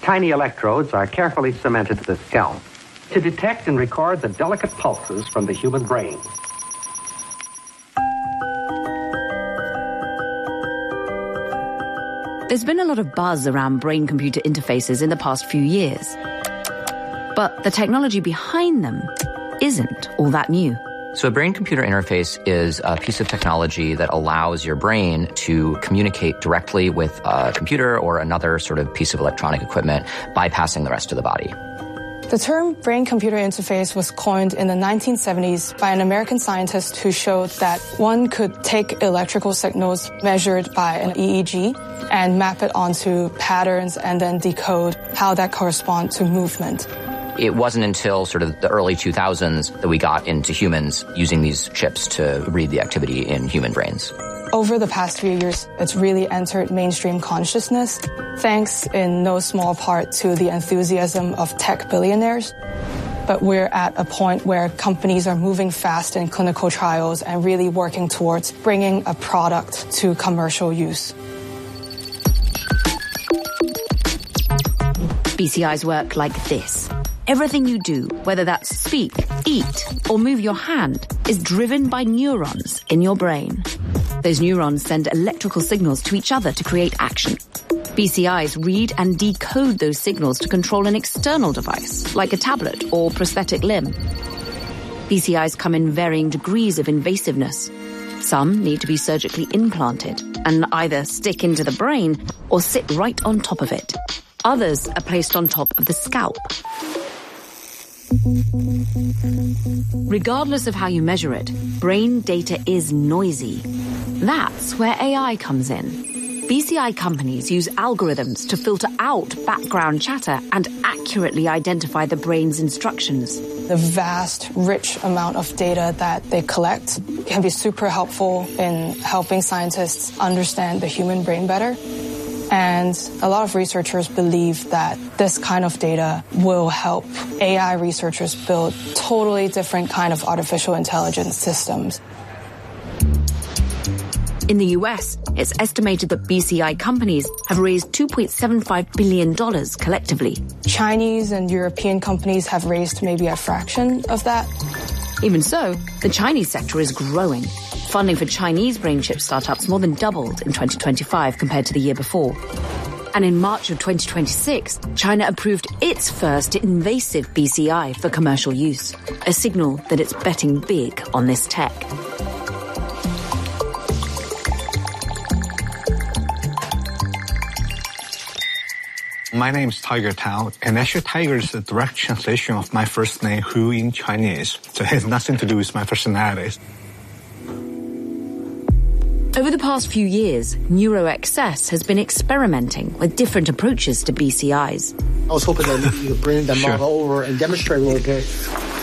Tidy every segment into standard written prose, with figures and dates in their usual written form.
Tiny electrodes are carefully cemented to the scalp to detect and record the delicate pulses from the human brain. There's been a lot of buzz around brain-computer interfaces in the past few years. But the technology behind them isn't all that new. So a brain-computer interface is a piece of technology that allows your brain to communicate directly with a computer or another sort of piece of electronic equipment, bypassing the rest of the body. The term brain-computer interface was coined in the 1970s by an American scientist who showed that one could take electrical signals measured by an EEG and map it onto patterns and then decode how that corresponds to movement. It wasn't until sort of the early 2000s that we got into humans using these chips to read the activity in human brains. Over the past few years, it's really entered mainstream consciousness, thanks in no small part to the enthusiasm of tech billionaires. But we're at a point where companies are moving fast in clinical trials and really working towards bringing a product to commercial use. BCIs work like this. Everything you do, whether that's speak, eat, or move your hand, is driven by neurons in your brain. Those neurons send electrical signals to each other to create action. BCIs read and decode those signals to control an external device, like a tablet or prosthetic limb. BCIs come in varying degrees of invasiveness. Some need to be surgically implanted and either stick into the brain or sit right on top of it. Others are placed on top of the scalp. Regardless of how you measure it, brain data is noisy. That's where AI comes in. BCI companies use algorithms to filter out background chatter and accurately identify the brain's instructions. The vast, rich amount of data that they collect can be super helpful in helping scientists understand the human brain better. And a lot of researchers believe that this kind of data will help AI researchers build totally different kind of artificial intelligence systems. In the US, it's estimated that BCI companies have raised $2.75 billion collectively. Chinese and European companies have raised maybe a fraction of that. Even so, the Chinese sector is growing. Funding for Chinese brain chip startups more than doubled in 2025 compared to the year before. And in March of 2026, China approved its first invasive BCI for commercial use, a signal that it's betting big on this tech. My name is Tiger Tao, and actually Tiger is a direct translation of my first name, Hu, in Chinese. So it has nothing to do with my personality. Over the past few years, NeuroXS has been experimenting with different approaches to BCIs. I was hoping that you could bring the model over and demonstrate a little bit.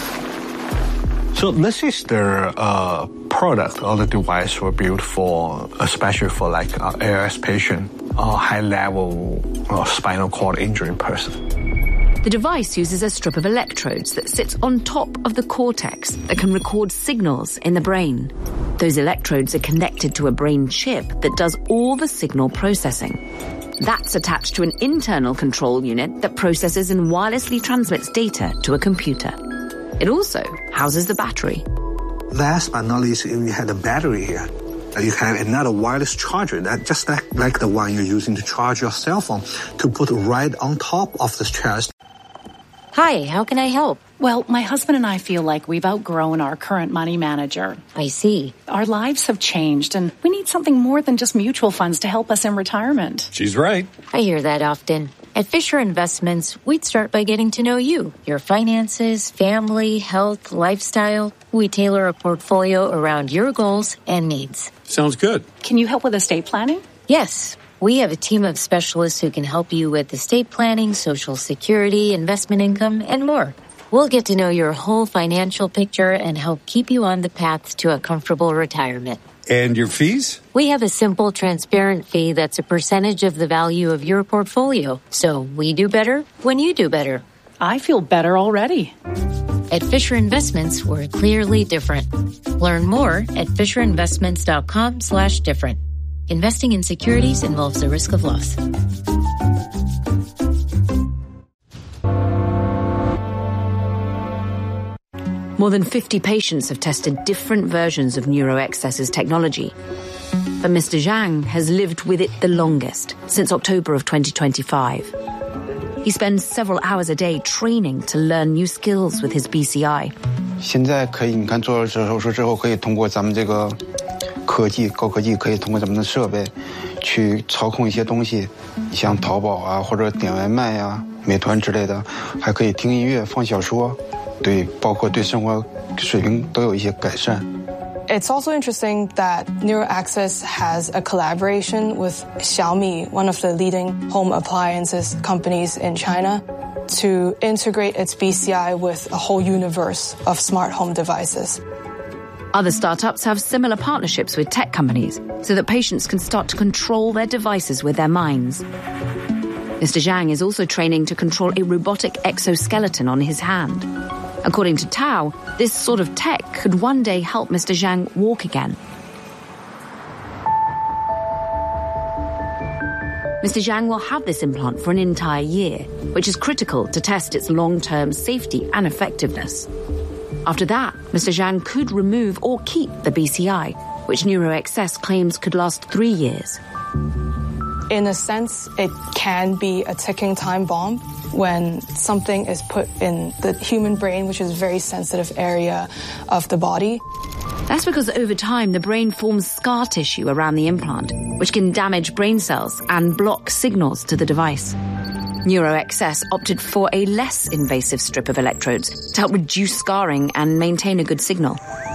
So this is their product or the device we built for, especially for like ALS patient, high-level spinal cord injury person. The device uses a strip of electrodes that sits on top of the cortex that can record signals in the brain. Those electrodes are connected to a brain chip that does all the signal processing. That's attached to an internal control unit that processes and wirelessly transmits data to a computer. It also houses the battery. Last but not least, we had a battery here. You have another wireless charger, that just like the one you're using to charge your cell phone, to put right on top of the chest. Hi, how can I help? Well, my husband and I feel like we've outgrown our current money manager. I see. Our lives have changed, and we need something more than just mutual funds to help us in retirement. She's right. I hear that often. At Fisher Investments, we'd start by getting to know you, your finances, family, health, lifestyle. We tailor a portfolio around your goals and needs. Sounds good. Can you help with estate planning? Yes. We have a team of specialists who can help you with estate planning, Social Security, investment income, and more. We'll get to know your whole financial picture and help keep you on the path to a comfortable retirement. And your fees? We have a simple, transparent fee that's a percentage of the value of your portfolio. So we do better when you do better. I feel better already. At Fisher Investments, we're clearly different. Learn more at FisherInvestments.com/different. Investing in securities involves the risk of loss. More than 50 patients have tested different versions of NeuroXS's technology. But Mr. Zhang has lived with it the longest, since October of 2025. He spends several hours a day training to learn new skills with his BCI. 现在可以，你看做了手术之后，可以通过咱们这个科技、高科技，可以通过咱们的设备去操控一些东西，像淘宝啊，或者点外卖啊、美团之类的，还可以听音乐、放小说，对，包括对生活水平都有一些改善。 It's also interesting that NeuroAccess has a collaboration with Xiaomi, one of the leading home appliances companies in China, to integrate its BCI with a whole universe of smart home devices. Other startups have similar partnerships with tech companies so that patients can start to control their devices with their minds. Mr. Zhang is also training to control a robotic exoskeleton on his hand. According to Tao, this sort of tech could one day help Mr. Zhang walk again. Mr. Zhang will have this implant for an entire year, which is critical to test its long-term safety and effectiveness. After that, Mr. Zhang could remove or keep the BCI, which NeuroXS claims could last 3 years. In a sense, it can be a ticking time bomb when something is put in the human brain, which is a very sensitive area of the body. That's because over time, the brain forms scar tissue around the implant, which can damage brain cells and block signals to the device. NeuroXS opted for a less invasive strip of electrodes to help reduce scarring and maintain a good signal.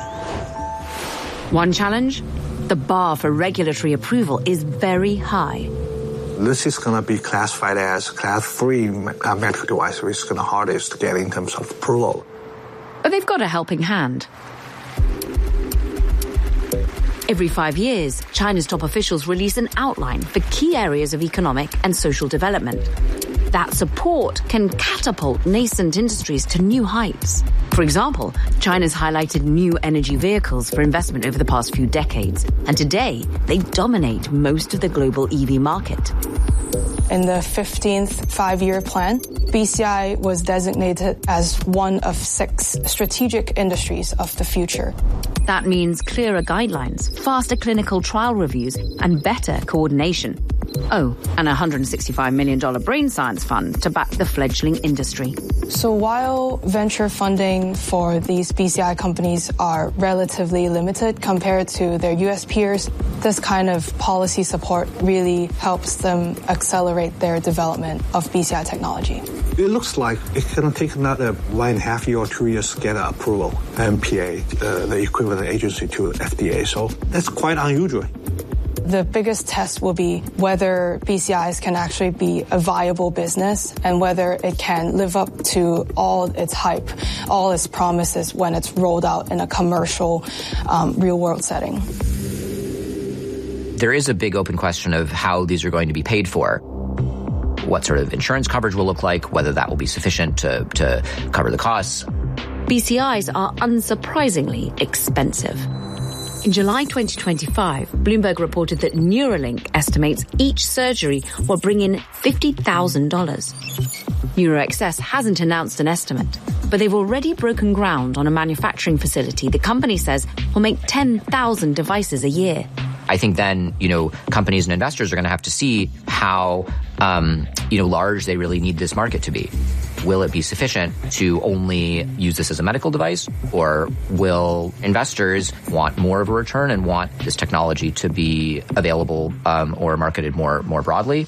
One challenge? The bar for regulatory approval is very high. This is going to be classified as Class 3 medical device, which is going to hardest to get in terms of approval. But they've got a helping hand. Every 5 years, China's top officials release an outline for key areas of economic and social development. That support can catapult nascent industries to new heights. For example, China's highlighted new energy vehicles for investment over the past few decades, and today they dominate most of the global EV market. In the 15th five-year plan, BCI was designated as one of 6 strategic industries of the future. That means clearer guidelines, faster clinical trial reviews, and better coordination. Oh, and a $165 million brain science fund to back the fledgling industry. So while venture funding for these BCI companies are relatively limited compared to their US peers, this kind of policy support really helps them accelerate their development of BCI technology. It looks like it's going to take another 1.5 years or 2 years to get approval, MPA, the equivalent agency to FDA. So that's quite unusual. The biggest test will be whether BCIs can actually be a viable business and whether it can live up to all its hype, all its promises when it's rolled out in a commercial, real-world setting. There is a big open question of how these are going to be paid for. What sort of insurance coverage will look like, whether that will be sufficient to cover the costs. BCIs are unsurprisingly expensive. In July 2025, Bloomberg reported that Neuralink estimates each surgery will bring in $50,000. NeuroXS hasn't announced an estimate, but they've already broken ground on a manufacturing facility the company says will make 10,000 devices a year. I think then, companies and investors are going to have to see how, large they really need this market to be. Will it be sufficient to only use this as a medical device, or will investors want more of a return and want this technology to be available or marketed more broadly?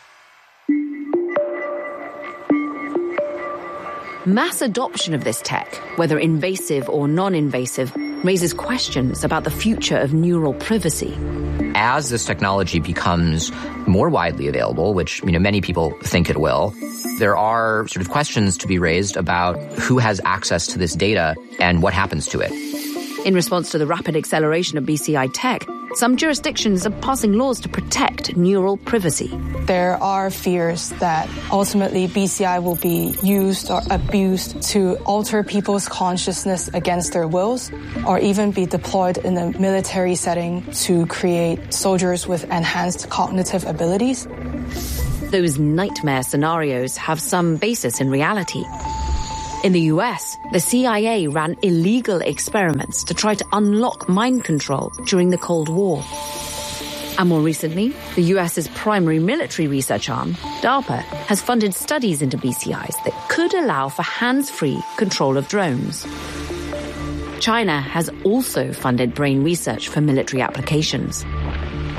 Mass adoption of this tech, whether invasive or non-invasive, raises questions about the future of neural privacy. As this technology becomes more widely available, which many people think it will, there are sort of questions to be raised about who has access to this data and what happens to it. In response to the rapid acceleration of BCI tech, some jurisdictions are passing laws to protect neural privacy. There are fears that ultimately BCI will be used or abused to alter people's consciousness against their wills, or even be deployed in a military setting to create soldiers with enhanced cognitive abilities. Those nightmare scenarios have some basis in reality. In the US, the CIA ran illegal experiments to try to unlock mind control during the Cold War. And more recently, the US's primary military research arm, DARPA, has funded studies into BCIs that could allow for hands-free control of drones. China has also funded brain research for military applications.